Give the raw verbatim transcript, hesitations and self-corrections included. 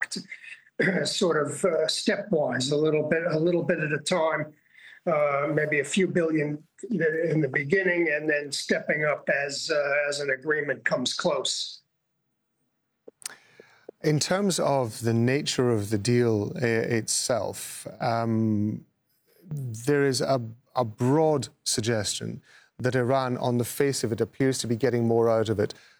conduct sort of uh, stepwise, a little bit, a little bit at a time, uh, maybe a few billion in the beginning, and then stepping up as uh, as an agreement comes close. In terms of the nature of the deal uh, itself, um, there is a, a broad suggestion that Iran, on the face of it, appears to be getting more out of it